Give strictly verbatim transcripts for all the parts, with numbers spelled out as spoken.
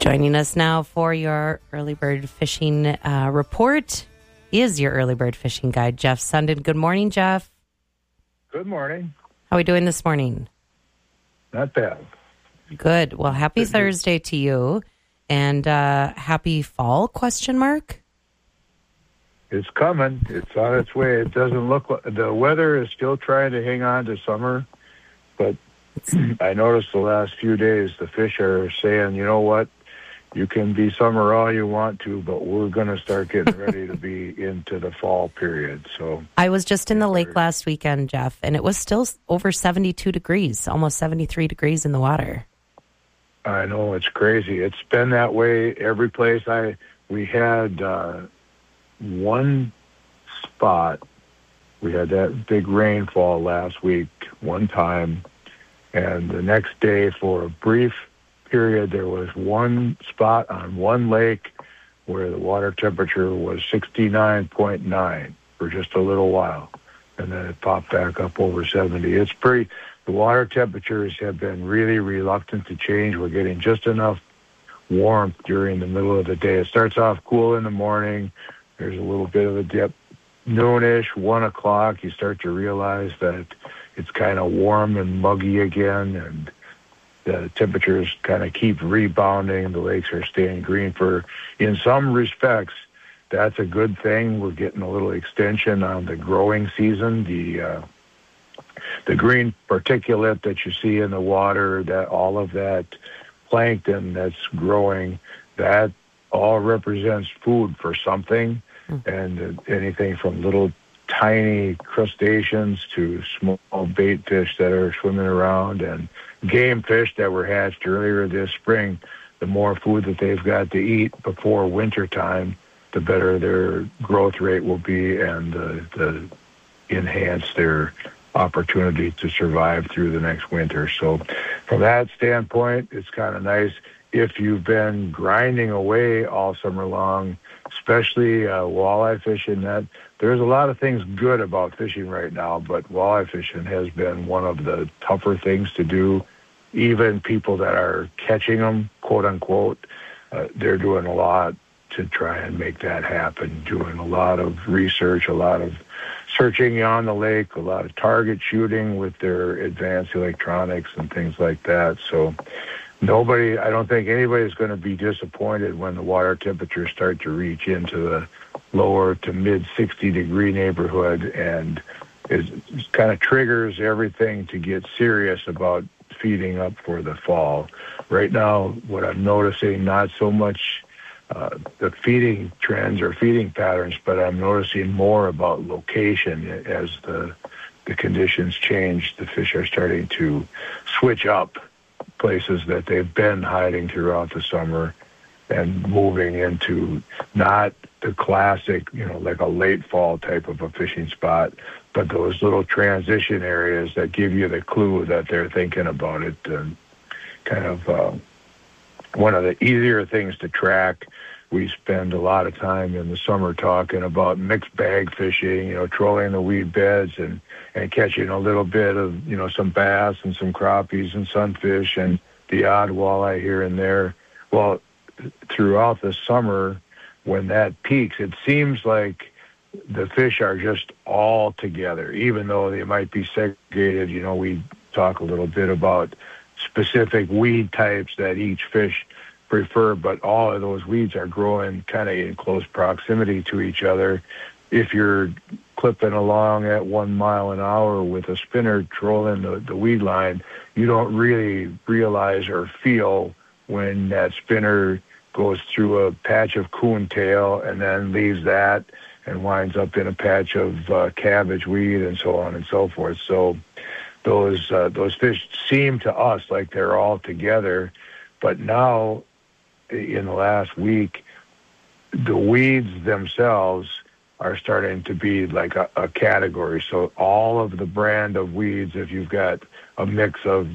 Joining us now for your early bird fishing uh, report is your early bird fishing guide, Jeff Sundin. Good morning, Jeff. Good morning. How are we doing this morning? Not bad. Good. Well, happy Good. Thursday to you, and uh, happy fall, question mark? It's coming. It's on its way. It doesn't look like the weather is still trying to hang on to summer, but I noticed the last few days the fish are saying, you know what, you can be summer all you want to, but we're going to start getting ready to be into the fall period. So I was just in the lake last weekend, Jeff, and it was still over seventy-two degrees, almost seventy-three degrees in the water. I know, it's crazy. It's been that way every place. I we had uh, one spot. We had that big rainfall last week one time, and the next day for a brief period there was one spot on one lake where the water temperature was sixty-nine point nine for just a little while, and then it popped back up over seventy. It's pretty. The water temperatures have been really reluctant to change. We're getting just enough warmth during the middle of the day. It starts off cool in the morning. There's a little bit of a dip. Noonish, one o'clock, you start to realize that it's kind of warm and muggy again, and the temperatures kind of keep rebounding. The lakes are staying green. For, in some respects, that's a good thing. We're getting a little extension on the growing season. The uh, the green particulate that you see in the water, that all of that plankton that's growing, that all represents food for something. Mm. And uh, anything from little tiny crustaceans to small bait fish that are swimming around, and game fish that were hatched earlier this spring. The more food that they've got to eat before winter time, the better their growth rate will be, and uh, the enhance their opportunity to survive through the next winter. So from that standpoint, it's kind of nice. If you've been grinding away all summer long, especially uh, walleye fishing, that there's a lot of things good about fishing right now, but walleye fishing has been one of the tougher things to do. Even people that are catching them, quote unquote, uh, they're doing a lot to try and make that happen, doing a lot of research, a lot of searching on the lake, a lot of target shooting with their advanced electronics and things like that. So nobody, I don't think anybody's going to be disappointed when the water temperatures start to reach into the lower to mid sixty degree neighborhood, and it kind of triggers everything to get serious about feeding up for the fall. Right now, what I'm noticing, not so much uh, the feeding trends or feeding patterns, but I'm noticing more about location as the the conditions change. The fish are starting to switch up places that they've been hiding throughout the summer and moving into not the classic, you know, like a late fall type of a fishing spot, but those little transition areas that give you the clue that they're thinking about it. And kind of uh, one of the easier things to track. We spend a lot of time in the summer talking about mixed bag fishing, you know, trolling the weed beds and, and catching a little bit of, you know, some bass and some crappies and sunfish and the odd walleye here and there. Well, throughout the summer, when that peaks, it seems like the fish are just all together, even though they might be segregated. You know, we talk a little bit about specific weed types that each fish prefer, but all of those weeds are growing kind of in close proximity to each other. If you're clipping along at one mile an hour with a spinner trolling the, the weed line, you don't really realize or feel when that spinner goes through a patch of coontail and then leaves that and winds up in a patch of uh, cabbage weed and so on and so forth. So those uh, those fish seem to us like they're all together, but now in the last week, the weeds themselves are starting to be like a, a category. So all of the brand of weeds, if you've got a mix of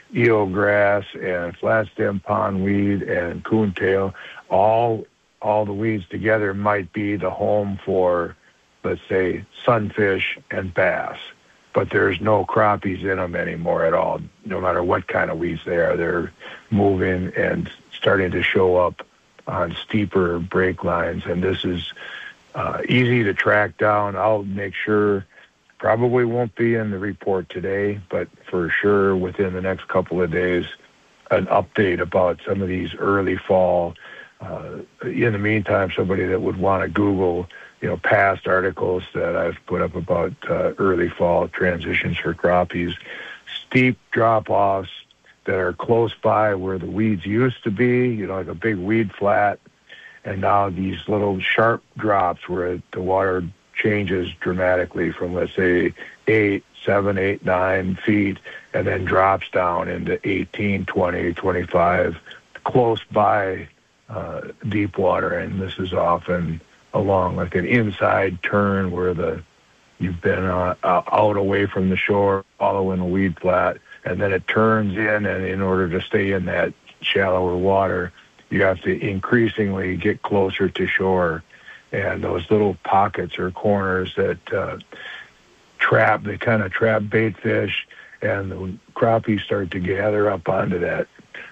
eelgrass and flat stem pondweed and coontail, all all the weeds together might be the home for, let's say, sunfish and bass. But there's no crappies in them anymore at all, no matter what kind of weeds they are. They're moving and starting to show up on steeper break lines, and this is uh, easy to track down. I'll make sure, probably won't be in the report today, but for sure within the next couple of days, an update about some of these early fall. Uh, in the meantime, somebody that would want to Google, you know, past articles that I've put up about uh, early fall transitions for crappies, steep drop-offs that are close by where the weeds used to be, you know, like a big weed flat, and now these little sharp drops where the water changes dramatically from, let's say, eight, seven, eight, nine feet, and then drops down into eighteen, twenty, twenty-five, close by uh, deep water. And this is often along like an inside turn where the you've been uh, out away from the shore, following a weed flat, and then it turns in, and in order to stay in that shallower water, you have to increasingly get closer to shore. And those little pockets or corners that uh, trap, they kind of trap bait fish, and the crappies start to gather up onto that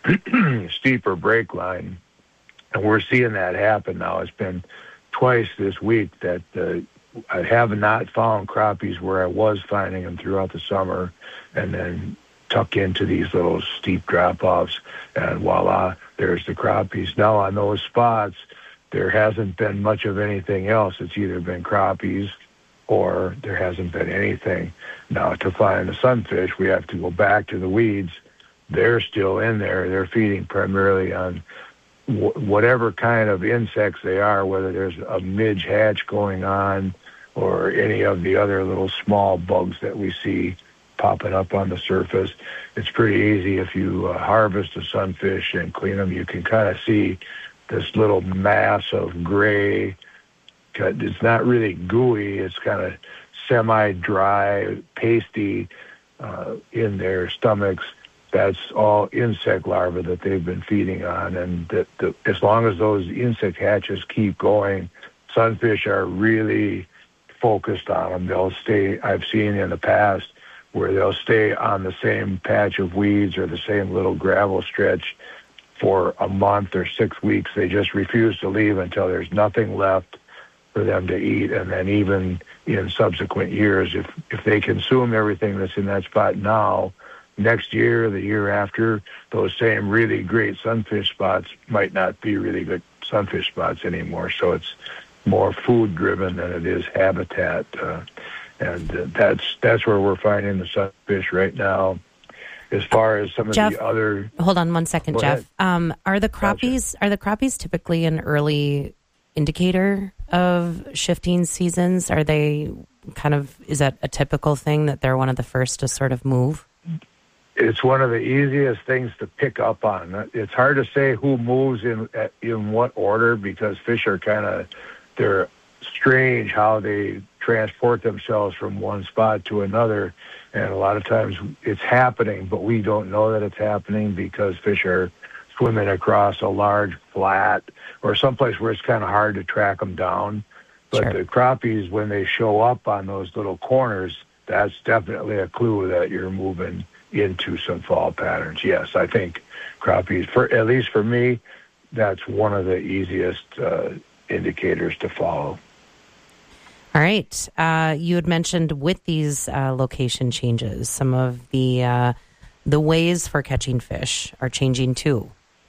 steeper break line. And we're seeing that happen now. It's been twice this week that uh, I have not found crappies where I was finding them throughout the summer, and then tuck into these little steep drop-offs, and voila, there's the crappies. Now on those spots, there hasn't been much of anything else. It's either been crappies or there hasn't been anything. Now, to find the sunfish, we have to go back to the weeds. They're still in there. They're feeding primarily on w- whatever kind of insects they are, whether there's a midge hatch going on or any of the other little small bugs that we see popping up on the surface. It's pretty easy if you uh, harvest a sunfish and clean them. You can kind of see this little mass of gray. It's not really gooey. It's kind of semi-dry, pasty uh, in their stomachs. That's all insect larvae that they've been feeding on. And that the, as long as those insect hatches keep going, sunfish are really focused on them. They'll stay, I've seen in the past, where they'll stay on the same patch of weeds or the same little gravel stretch for a month or six weeks. They just refuse to leave until there's nothing left for them to eat. And then even in subsequent years, if, if they consume everything that's in that spot now, next year, the year after, those same really great sunfish spots might not be really good sunfish spots anymore. So it's more food-driven than it is habitat. Uh, and uh, that's that's where we're finding the sunfish right now. As far as some of Jeff, the other... Hold on one second, Jeff. Um, are the crappies gotcha. are the crappies typically an early indicator of shifting seasons? Are they kind of, is that a typical thing that they're one of the first to sort of move? It's one of the easiest things to pick up on. It's hard to say who moves in in what order, because fish are kind of, they're strange how they transport themselves from one spot to another. And a lot of times it's happening, but we don't know that it's happening because fish are swimming across a large flat or someplace where it's kind of hard to track them down. But sure. The crappies, when they show up on those little corners, that's definitely a clue that you're moving into some fall patterns. Yes, I think crappies, for at least for me, that's one of the easiest uh, indicators to follow. All right. Uh, you had mentioned with these uh, location changes, some of the uh, the ways for catching fish are changing too.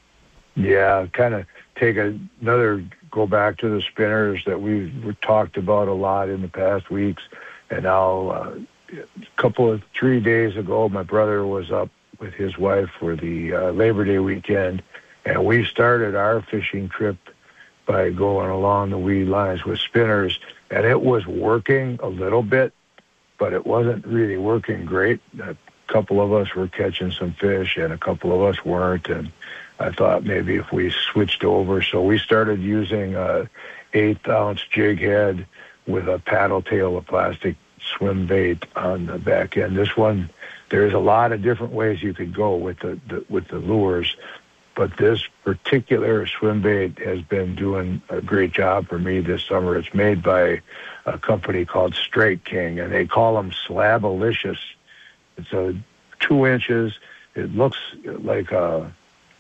Yeah, kind of take another, go back to the spinners that we've talked about a lot in the past weeks. And now, uh, a couple of, three days ago, my brother was up with his wife for the uh, Labor Day weekend, and we started our fishing trip by going along the weed lines with spinners. And it was working a little bit, but it wasn't really working great. A couple of us were catching some fish, and a couple of us weren't. And I thought maybe if we switched over. So we started using a eighth-ounce jig head with a paddle tail of plastic swim bait on the back end. This one, there's a lot of different ways you could go with the, the with the lures. But this particular swim bait has been doing a great job for me this summer. It's made by a company called Strike King, and they call them Slabalicious. It's a two inches. It looks like a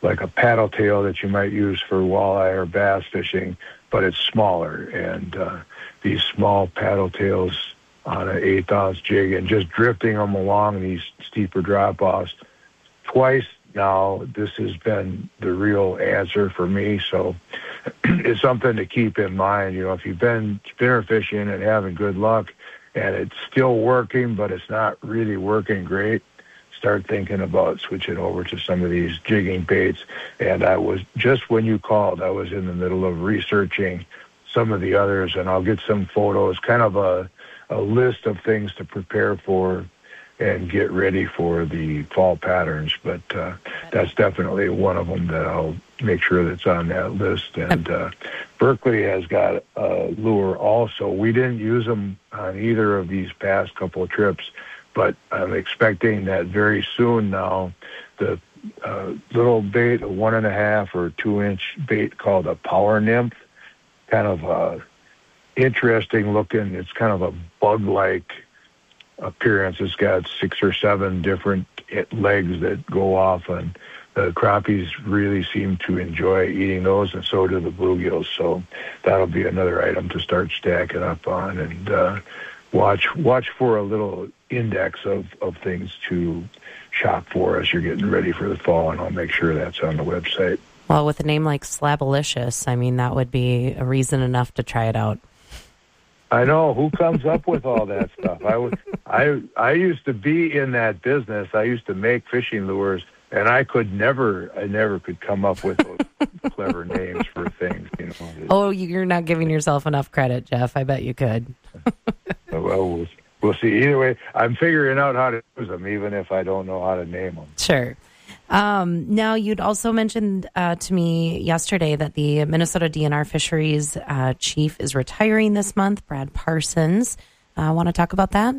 like a paddle tail that you might use for walleye or bass fishing, but it's smaller. And uh, these small paddle tails on an eighth ounce jig and just drifting them along these steeper drop-offs. Twice now, this has been the real answer for me. So it's something to keep in mind. You know, if you've been spinner fishing and having good luck and it's still working, but it's not really working great, start thinking about switching over to some of these jigging baits. And I was, just when you called, I was in the middle of researching some of the others, and I'll get some photos, kind of a, a list of things to prepare for and get ready for the fall patterns. But uh, that's definitely one of them that I'll make sure that's on that list. And uh, Berkeley has got a lure also. We didn't use them on either of these past couple of trips, but I'm expecting that very soon now. The uh, little bait, a one and a half or two inch bait called a power nymph, kind of uh, interesting looking. It's kind of a bug-like appearance. It's got six or seven different legs that go off, and the crappies really seem to enjoy eating those, and so do the bluegills. So that'll be another item to start stacking up on, and uh, watch watch for a little index of, of things to shop for as you're getting ready for the fall, and I'll make sure that's on the website. Well, with a name like Slabalicious, I mean, that would be a reason enough to try it out. I know. Who comes up with all that stuff? I was, I, I used to be in that business. I used to make fishing lures, and I could never, I never could come up with those clever names for things. You know. Oh, you're not giving yourself enough credit, Jeff. I bet you could. Well, we'll, we'll see. Either way, I'm figuring out how to use them, even if I don't know how to name them. Sure. Um, now, you'd also mentioned uh, to me yesterday that the Minnesota D N R Fisheries uh, chief is retiring this month, Brad Parsons. Uh, want to talk about that?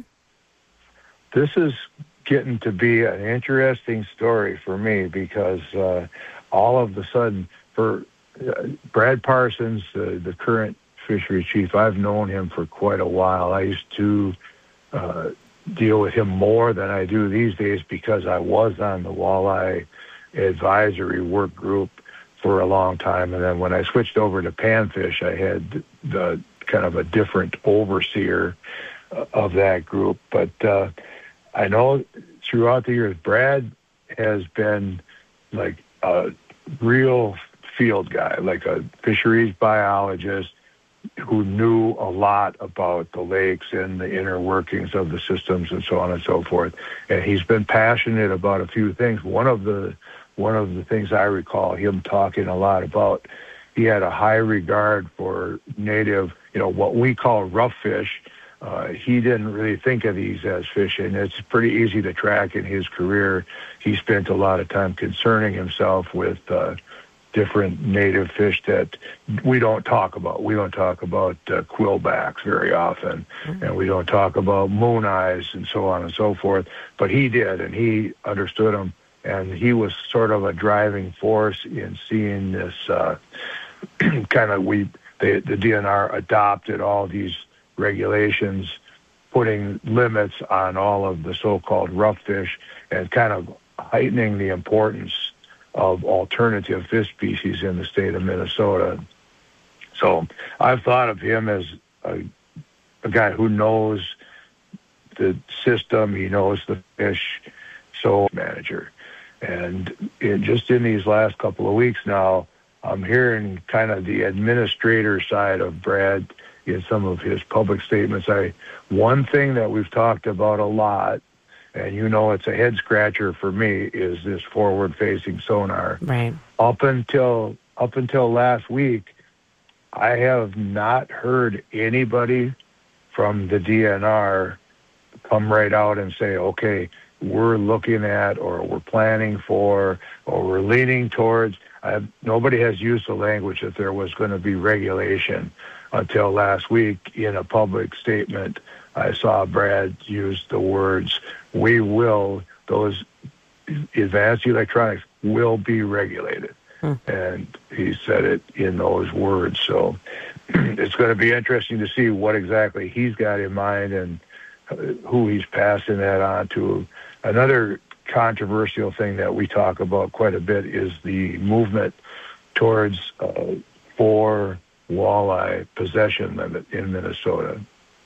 This is getting to be an interesting story for me because uh, all of a sudden, for uh, Brad Parsons, uh, the current fisheries chief, I've known him for quite a while. I used to uh, deal with him more than I do these days because I was on the walleye advisory work group for a long time. And then when I switched over to panfish, I had the kind of a different overseer of that group. But uh, I know throughout the years, Brad has been like a real field guy, like a fisheries biologist who knew a lot about the lakes and the inner workings of the systems and so on and so forth. And he's been passionate about a few things. One of the one of the things I recall him talking a lot about, he had a high regard for native, you know, what we call rough fish. Uh, he didn't really think of these as fishing. It's pretty easy to track in his career. He spent a lot of time concerning himself with uh, different native fish that we don't talk about. We don't talk about uh, quillbacks very often, mm-hmm. and we don't talk about moon eyes and so on and so forth. But he did, and he understood them, and he was sort of a driving force in seeing this uh, kind of, we, they, the D N R adopted all these regulations, putting limits on all of the so-called rough fish and kind of heightening the importance of alternative fish species in the state of Minnesota. So I've thought of him as a, a guy who knows the system, he knows the fish, so manager. And in, just in these last couple of weeks now, I'm hearing kind of the administrator side of Brad in some of his public statements. I one thing that we've talked about a lot, and you know it's a head scratcher for me, is this forward-facing sonar. Right. Up until up until last week, I have not heard anybody from the D N R come right out and say, okay, we're looking at, or we're planning for, or we're leaning towards. I have, nobody has used the language that there was going to be regulation until last week. In a public statement, I saw Brad use the words, we will, those advanced electronics will be regulated. Hmm. And he said it in those words. So it's going to be interesting to see what exactly he's got in mind and who he's passing that on to. Another controversial thing that we talk about quite a bit is the movement towards uh, for walleye possession limit in Minnesota.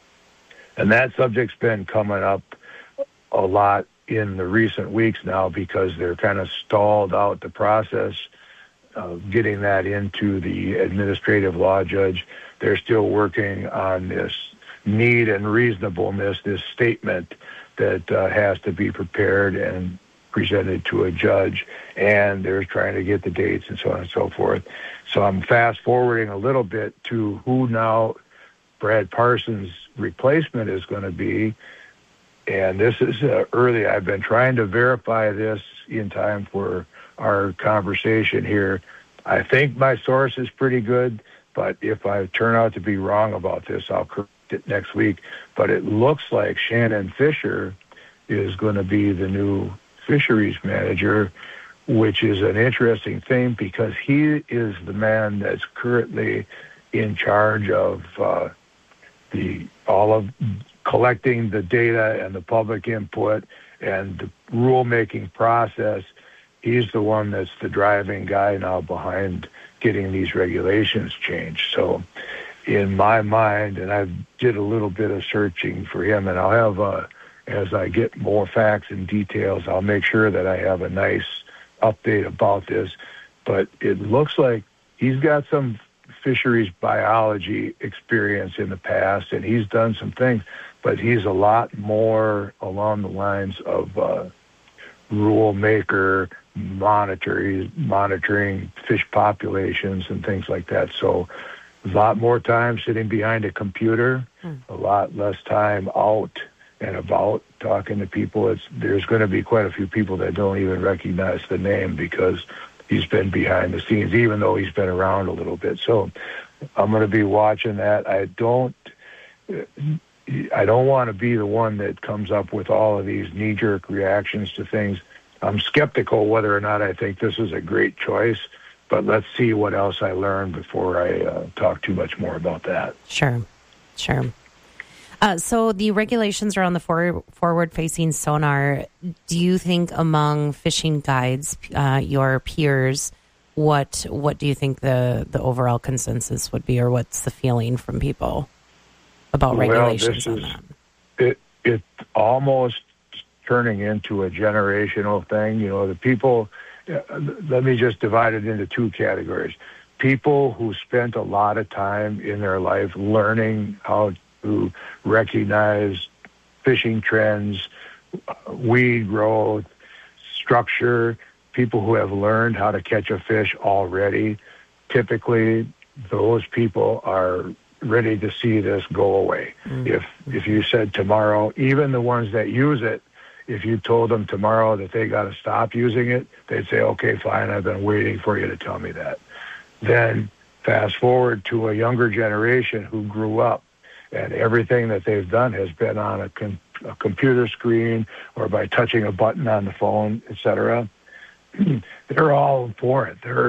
And that subject's been coming up a lot in the recent weeks now because they're kind of stalled out the process of getting that into the administrative law judge. They're still working on this need and reasonableness, this statement that uh, has to be prepared and presented to a judge, and they're trying to get the dates and so on and so forth. So I'm fast forwarding a little bit to who now Brad Parsons' replacement is going to be. And this is uh, early. I've been trying to verify this in time for our conversation here. I think my source is pretty good, but if I turn out to be wrong about this, I'll correct it next week. But it looks like Shannon Fisher is going to be the new fisheries manager, which is an interesting thing because he is the man that's currently in charge of uh, the all of collecting the data and the public input and the rulemaking process. He's the one that's the driving guy now behind getting these regulations changed. So in my mind, and I did a little bit of searching for him, and I'll have, uh, as I get more facts and details, I'll make sure that I have a nice update about this. But it looks like he's got some fisheries biology experience in the past, and he's done some things, but he's a lot more along the lines of uh, rule maker, monitor, monitoring fish populations and things like that. So a lot more time sitting behind a computer, mm. a lot less time out and about talking to people. It's there's going to be quite a few people that don't even recognize the name because he's been behind the scenes, even though he's been around a little bit. So I'm going to be watching that. I don't, I don't want to be the one that comes up with all of these knee-jerk reactions to things. I'm skeptical whether or not I think this is a great choice, but let's see what else I learn before I uh, talk too much more about that. Sure, sure. Uh, so the regulations are on the for- forward-facing sonar. Do you think among fishing guides, uh, your peers, what what do you think the, the overall consensus would be, or what's the feeling from people about regulations well, on is, that? It it's almost turning into a generational thing. You know, the people. Uh, let me just divide it into two categories: people who spent a lot of time in their life learning how to recognize fishing trends, weed growth, structure, people who have learned how to catch a fish already. Typically, those people are ready to see this go away. Mm-hmm. If if you said tomorrow, even the ones that use it, if you told them tomorrow that they got to stop using it, they'd say, okay, fine, I've been waiting for you to tell me that. Then fast forward to a younger generation who grew up, and everything that they've done has been on a, com- a computer screen or by touching a button on the phone, et cetera. They're all for it. They're